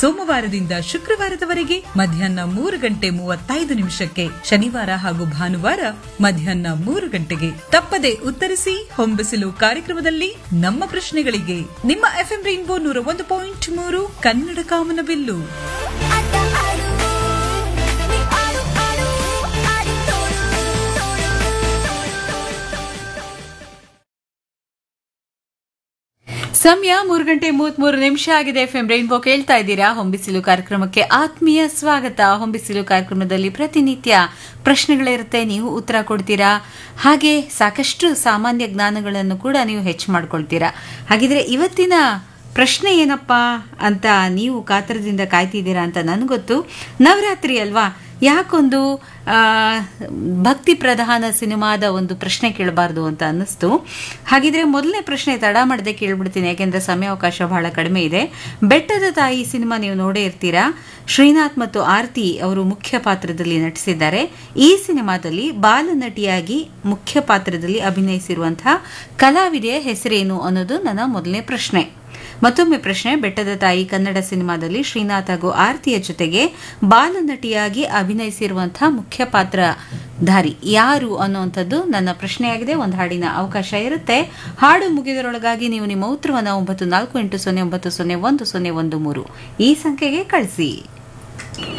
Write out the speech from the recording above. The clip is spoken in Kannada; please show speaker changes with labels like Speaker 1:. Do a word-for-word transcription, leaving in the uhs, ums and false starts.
Speaker 1: ಸೋಮವಾರದಿಂದ ಶುಕ್ರವಾರದವರೆಗೆ ಮಧ್ಯಾಹ್ನ ಮೂರು ಗಂಟೆ ಮೂವತ್ತೈದು ನಿಮಿಷಕ್ಕೆ, ಶನಿವಾರ ಹಾಗೂ ಭಾನುವಾರ ಮಧ್ಯಾಹ್ನ ಮೂರು ಗಂಟೆಗೆ. ತಪ್ಪದೆ ಉತ್ತರಿಸಿ ಹೊಂಬಿಸಿಲು ಕಾರ್ಯಕ್ರಮದಲ್ಲಿ ನಮ್ಮ ಪ್ರಶ್ನೆಗಳಿಗೆ. ನಿಮ್ಮ ಎಫ್ಎಂ ರೈನ್ಬೋ ನೂರ ಒಂದು ಪಾಯಿಂಟ್ ಮೂರು ಕನ್ನಡ ಕಾಮನಬಿಲ್ಲು.
Speaker 2: ಸಮಯ ಮೂರು ಗಂಟೆ ಮೂವತ್ಮೂರು ನಿಮಿಷ ಆಗಿದೆ. ಎಫ್ಎಂ ರೈನ್ಬೋ ಕೇಳ್ತಾ ಇದ್ದೀರಾ. ಹೊಂಬಿಸಿಲು ಕಾರ್ಯಕ್ರಮಕ್ಕೆ ಆತ್ಮೀಯ ಸ್ವಾಗತ. ಹೊಂಬಿಸಿಲು ಕಾರ್ಯಕ್ರಮದಲ್ಲಿ ಪ್ರತಿನಿತ್ಯ ಪ್ರಶ್ನೆಗಳಿರುತ್ತೆ, ನೀವು ಉತ್ತರ ಕೊಡ್ತೀರಾ. ಹಾಗೆ ಸಾಕಷ್ಟು ಸಾಮಾನ್ಯ ಜ್ಞಾನಗಳನ್ನು ಕೂಡ ನೀವು ಹೆಚ್ಚು ಮಾಡ್ಕೊಳ್ತೀರಾ. ಹಾಗಿದ್ರೆ ಇವತ್ತಿನ ಪ್ರಶ್ನೆ ಏನಪ್ಪಾ ಅಂತ ನೀವು ಕಾತರದಿಂದ ಕಾಯ್ತಿದ್ದೀರಾ ಅಂತ ನನಗೊತ್ತು. ನವರಾತ್ರಿ ಅಲ್ವಾ, ಯಾಕೊಂದು ಭಕ್ತಿ ಪ್ರಧಾನ ಸಿನಿಮಾದ ಒಂದು ಪ್ರಶ್ನೆ ಕೇಳಬಾರ್ದು ಅಂತ ಅನ್ನಿಸ್ತು. ಹಾಗಿದ್ರೆ ಮೊದಲನೇ ಪ್ರಶ್ನೆ ತಡ ಮಾಡದೆ ಕೇಳ್ಬಿಡ್ತೀನಿ, ಯಾಕೆಂದ್ರೆ ಸಮಯಾವಕಾಶ ಬಹಳ ಕಡಿಮೆ ಇದೆ. ಬೆಟ್ಟದ ತಾಯಿ ಸಿನಿಮಾ ನೀವು ನೋಡೇ ಇರ್ತೀರಾ. ಶ್ರೀನಾಥ್ ಮತ್ತು ಆರತಿ ಅವರು ಮುಖ್ಯ ಪಾತ್ರದಲ್ಲಿ ನಟಿಸಿದ್ದಾರೆ. ಈ ಸಿನಿಮಾದಲ್ಲಿ ಬಾಲನಟಿಯಾಗಿ ಮುಖ್ಯ ಪಾತ್ರದಲ್ಲಿ ಅಭಿನಯಿಸಿರುವಂತಹ ಕಲಾವಿದೆಯ ಹೆಸರೇನು ಅನ್ನೋದು ನನ್ನ ಮೊದಲನೇ ಪ್ರಶ್ನೆ. ಮತ್ತೊಮ್ಮೆ ಪ್ರಶ್ನೆ, ಬೆಟ್ಟದ ತಾಯಿ ಕನ್ನಡ ಸಿನಿಮಾದಲ್ಲಿ ಶ್ರೀನಾಥ್ ಹಾಗೂ ಆರತಿಯ ಜೊತೆಗೆ ಬಾಲನಟಿಯಾಗಿ ಅಭಿನಯಿಸಿರುವಂತಹ ಮುಖ್ಯ ಪಾತ್ರಧಾರಿ ಯಾರು ಅನ್ನುವಂಥದ್ದು ನನ್ನ ಪ್ರಶ್ನೆಯಾಗಿದೆ. ಒಂದು ಹಾಡಿನ ಅವಕಾಶ ಇರುತ್ತೆ. ಹಾಡು ಮುಗಿದರೊಳಗಾಗಿ ನೀವು ನಿಮ್ಮ ಉತ್ತರವನ್ನು ಒಂಬತ್ತು ನಾಲ್ಕು ಎಂಟು ಸೊನ್ನೆ ಒಂಬತ್ತು ಸೊನ್ನೆ ಒಂದು ಸೊನ್ನೆ ಒಂದು ಮೂರು ಈ ಸಂಖ್ಯೆಗೆ ಕಳಿಸಿ.